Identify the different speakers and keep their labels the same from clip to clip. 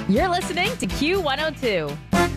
Speaker 1: You're listening to Q102.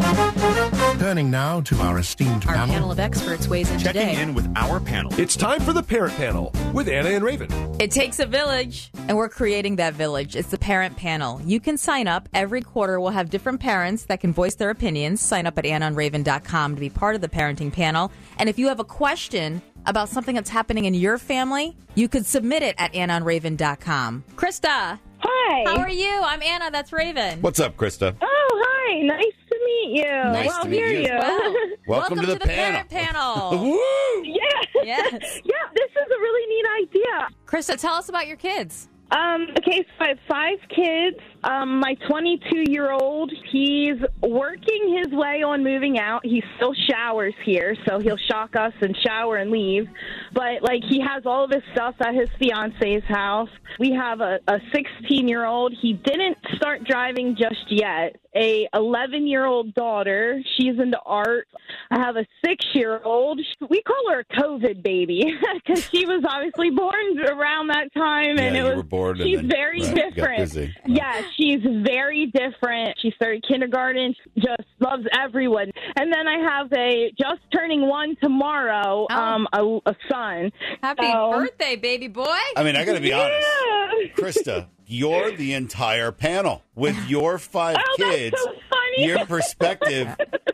Speaker 2: Turning now to our esteemed
Speaker 1: Our
Speaker 2: panel.
Speaker 1: panel of experts weighs in
Speaker 3: Checking
Speaker 1: today.
Speaker 3: in with our panel.
Speaker 4: It's time for the Parent Panel with Anna and Raven.
Speaker 1: It takes a village, and we're creating that village. It's the Parent Panel. You can sign up. Every quarter, we'll have different parents that can voice their opinions. Sign up at AnnaandRaven.com to be part of the Parenting Panel. And if you have a question about something that's happening in your family, you could submit it at AnnaandRaven.com. Krista.
Speaker 5: Hi.
Speaker 1: How are you? I'm Anna. That's Raven.
Speaker 3: What's up, Krista?
Speaker 5: Oh, hi. Nice to meet you.
Speaker 3: Nice to meet
Speaker 5: hear
Speaker 3: you.
Speaker 1: Well,
Speaker 3: Welcome to the
Speaker 1: Parent Panel.
Speaker 3: Woo!
Speaker 5: Yeah.
Speaker 1: Yes.
Speaker 5: Yeah, this is a really neat idea.
Speaker 1: Krista, tell us about your kids.
Speaker 5: Okay, so I have 5 kids. My 22-year-old, he's working his way on moving out. He still showers here, so he'll shock us and shower and leave. But, he has all of his stuff at his fiance's house. We have a 16-year-old. He didn't start driving just yet. A 11-year-old daughter. She's into art. I have a 6-year-old. We call her a COVID baby because she was obviously born around that time. And
Speaker 3: Yeah,
Speaker 5: it
Speaker 3: you
Speaker 5: was,
Speaker 3: were bored and
Speaker 5: she's
Speaker 3: then-
Speaker 5: very
Speaker 3: right, got
Speaker 5: different.
Speaker 3: busy.
Speaker 5: Yeah, she's very different. She started kindergarten, just loves everyone. And then I have a just turning 1 tomorrow, a son.
Speaker 1: Happy
Speaker 5: So-
Speaker 1: birthday, baby boy.
Speaker 3: I mean, I got to be honest.
Speaker 5: Yeah.
Speaker 3: Krista, you're the entire panel. With your 5
Speaker 5: Oh,
Speaker 3: kids,
Speaker 5: that's so funny.
Speaker 3: your perspective,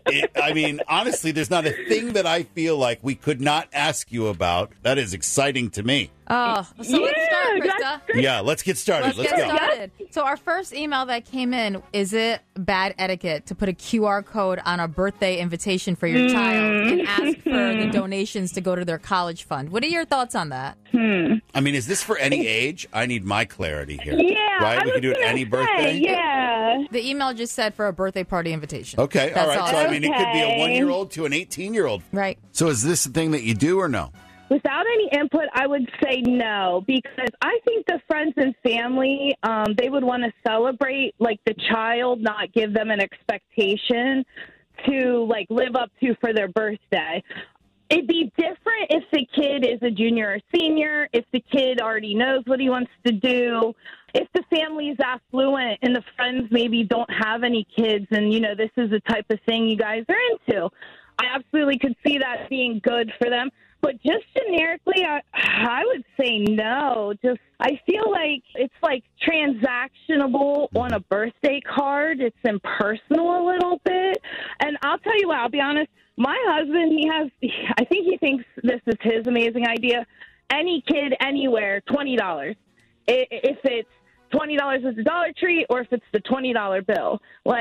Speaker 3: honestly, there's not a thing that I feel like we could not ask you about. That is exciting to me.
Speaker 1: Oh, so let's start,
Speaker 5: Yeah,
Speaker 1: Krista.
Speaker 5: that's great.
Speaker 3: Yeah, let's get started.
Speaker 1: Let's
Speaker 3: Let's
Speaker 1: get
Speaker 3: go.
Speaker 1: started. So our first email that came in, is it bad etiquette to put a QR code on a birthday invitation for your child and ask for the donations to go to their college fund? What are your thoughts on that?
Speaker 3: I mean, is this for any age? I need my clarity here.
Speaker 5: Yeah,
Speaker 3: Right?
Speaker 5: I
Speaker 3: We can do
Speaker 5: was
Speaker 3: it
Speaker 5: gonna
Speaker 3: any
Speaker 5: say,
Speaker 3: birthday?
Speaker 5: Yeah.
Speaker 1: The email just said for a birthday party invitation.
Speaker 3: Okay, all
Speaker 1: That's
Speaker 3: right.
Speaker 1: all.
Speaker 3: So, I mean, it could be a
Speaker 5: Okay.
Speaker 3: 1-year-old to an 18-year-old.
Speaker 1: Right.
Speaker 3: So is this a thing that you do or no?
Speaker 5: Without any input, I would say no, because I think the friends and family, they would want to celebrate, the child, not give them an expectation to, live up to for their birthday. It'd be different if the kid is a junior or senior, if the kid already knows what he wants to do, if the family's affluent and the friends maybe don't have any kids and, this is the type of thing you guys are into. I absolutely could see that being good for them. But just generically, I would say no. I feel like it's transactionable on a birthday card. It's impersonal a little bit. And I'll tell you what, I'll be honest, my husband, I think he thinks this is his amazing idea. Any kid, anywhere, $20. If it's $20 at the Dollar Tree or if it's the $20 bill.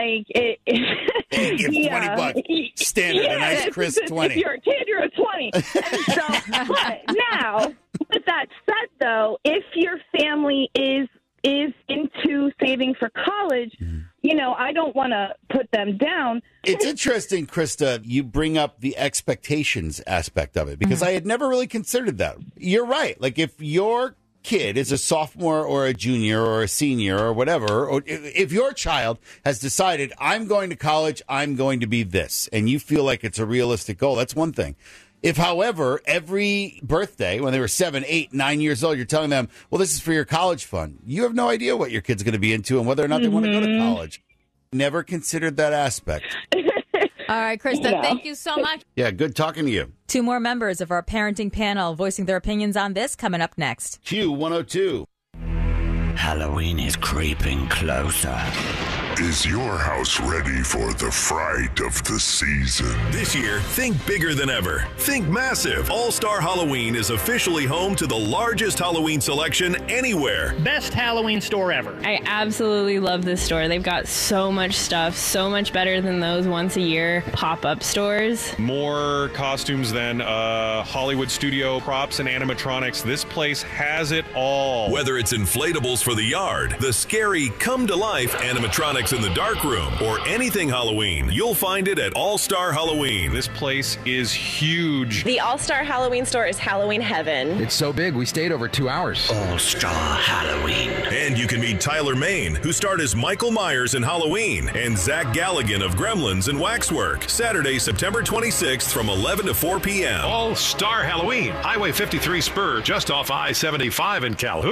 Speaker 3: Give $20. Standard, a nice crisp 20.
Speaker 5: If you're a kid, you're a 20. And so, but now, with that said, though, if your family is into saving for college, I don't want to put them down.
Speaker 3: It's interesting, Krista, you bring up the expectations aspect of it, because I had never really considered that. You're right. If your kid is a sophomore or a junior or a senior or whatever, or if your child has decided, I'm going to college, I'm going to be this, and you feel like it's a realistic goal, that's one thing. If, however, every birthday when they were 7, 8, 9 years old, you're telling them, well, this is for your college fund, you have no idea what your kid's going to be into and whether or not they want to go to college. Never considered that aspect.
Speaker 1: All right, Krista, thank you so much.
Speaker 3: Yeah, good talking to you.
Speaker 1: 2 more members of our parenting panel voicing their opinions on this coming up next.
Speaker 3: Q102.
Speaker 6: Halloween is creeping closer.
Speaker 7: Is your house ready for the fright of the season?
Speaker 4: This year, think bigger than ever. Think massive. All-Star Halloween is officially home to the largest Halloween selection anywhere.
Speaker 8: Best Halloween store ever.
Speaker 9: I absolutely love this store. They've got so much stuff, so much better than those once a year pop-up stores.
Speaker 10: More costumes than Hollywood studio props and animatronics. This place has it all.
Speaker 4: Whether it's inflatables for the yard, the scary come-to-life animatronics in the dark room, or anything Halloween, you'll find it at All-Star Halloween.
Speaker 10: This place is huge.
Speaker 11: The All-Star Halloween store is Halloween heaven.
Speaker 12: It's so big, we stayed over 2 hours.
Speaker 6: All-Star Halloween.
Speaker 4: And you can meet Tyler Maine, who starred as Michael Myers in Halloween, and Zach Galligan of Gremlins and Waxwork. Saturday, September 26th from 11 to 4 p.m.
Speaker 13: All-Star Halloween, Highway 53 spur, just off I-75 in Calhoun.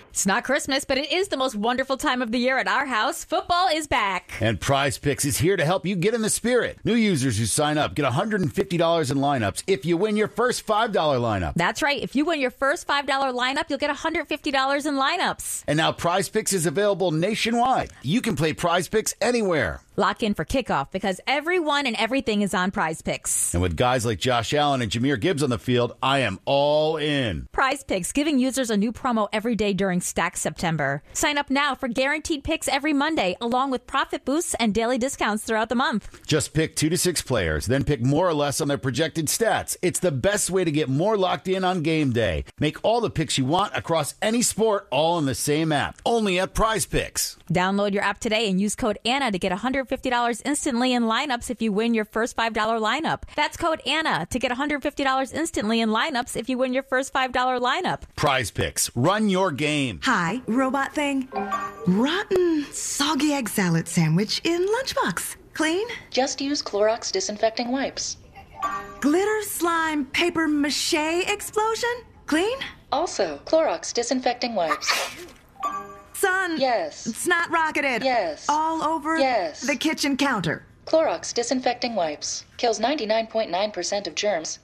Speaker 1: It's not Christmas, but it is the most wonderful time of the year at our house. Football is back.
Speaker 3: And Prize Picks is here to help you get in the spirit. New users who sign up get $150 in lineups if you win your first $5 lineup.
Speaker 1: That's right. If you win your first $5 lineup, you'll get $150 in lineups.
Speaker 3: And now Prize Picks is available nationwide. You can play Prize Picks anywhere.
Speaker 1: Lock in for kickoff because everyone and everything is on Prize Picks.
Speaker 3: And with guys like Josh Allen and Jahmyr Gibbs on the field, I am all in.
Speaker 1: Prize Picks, giving users a new promo every day during Stack September. Sign up now for guaranteed picks every Monday, along with profit boosts and daily discounts throughout the month.
Speaker 3: Just pick 2 to 6 players, then pick more or less on their projected stats. It's the best way to get more locked in on game day. Make all the picks you want across any sport, all in the same app. Only at Prize Picks.
Speaker 1: Download your app today and use code Anna to get $150 instantly in lineups if you win your first $5 lineup. That's code Anna to get $150 instantly in lineups if you win your first $5 lineup.
Speaker 3: Prize Picks. Run your game.
Speaker 8: Hi, robot thing. Rotten, soggy egg salad sandwich in lunchbox. Clean?
Speaker 13: Just use Clorox disinfecting wipes.
Speaker 8: Glitter slime paper mache explosion? Clean?
Speaker 13: Also, Clorox disinfecting wipes.
Speaker 8: Son.
Speaker 13: Yes.
Speaker 8: Snot rocketed.
Speaker 13: Yes.
Speaker 8: All over
Speaker 13: yes.
Speaker 8: the kitchen counter.
Speaker 13: Clorox disinfecting wipes. Kills 99.9% of germs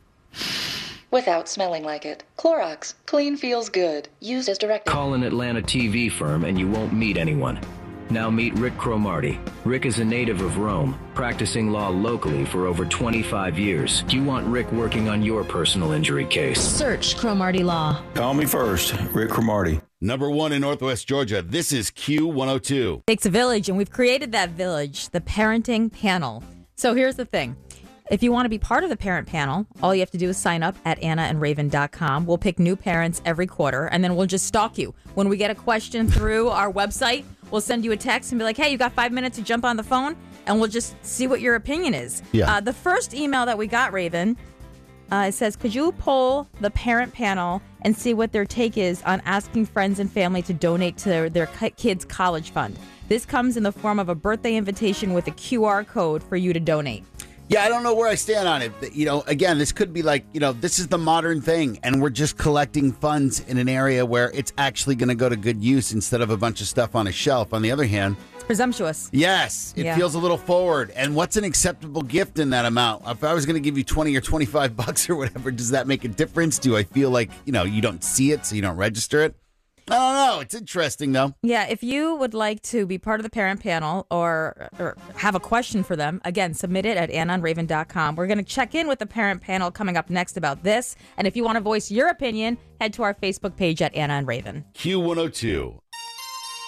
Speaker 13: without smelling like it. Clorox. Clean feels good. Used as directed.
Speaker 14: Call an Atlanta TV firm and you won't meet anyone. Now meet Rick Cromartie. Rick is a native of Rome, practicing law locally for over 25 years. Do you want Rick working on your personal injury case?
Speaker 15: Search Cromartie Law.
Speaker 16: Call me first, Rick Cromartie.
Speaker 3: Number 1 in Northwest Georgia. This is Q102.
Speaker 1: It takes a village, and we've created that village, the parenting panel. So here's the thing. If you want to be part of the parent panel, all you have to do is sign up at AnnaandRaven.com. We'll pick new parents every quarter, and then we'll just stalk you. When we get a question through our website, we'll send you a text and be like, hey, you got 5 minutes to jump on the phone, and we'll just see what your opinion is.
Speaker 3: Yeah.
Speaker 1: The first email that we got, Raven, it says, could you poll the parent panel and see what their take is on asking friends and family to donate to their kids' college fund? This comes in the form of a birthday invitation with a QR code for you to donate.
Speaker 3: Yeah, I don't know where I stand on it. You know, again, this could be like, this is the modern thing, and we're just collecting funds in an area where it's actually going to go to good use instead of a bunch of stuff on a shelf. On the other hand,
Speaker 1: it's presumptuous.
Speaker 3: Yes, it feels a little forward. And what's an acceptable gift in that amount? If I was going to give you $20 or $25 or whatever, does that make a difference? Do I feel like, you don't see it, so you don't register it? I don't know. It's interesting, though.
Speaker 1: Yeah, if you would like to be part of the parent panel or have a question for them, again, submit it at AnnaandRaven.com. We're going to check in with the parent panel coming up next about this. And if you want to voice your opinion, head to our Facebook page at Anna and Raven.
Speaker 3: Q102.